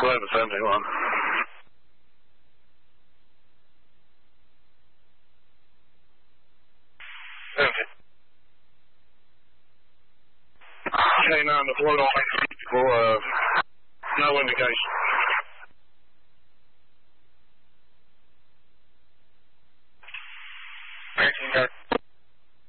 1171. Okay. K9 to Florida for no indication.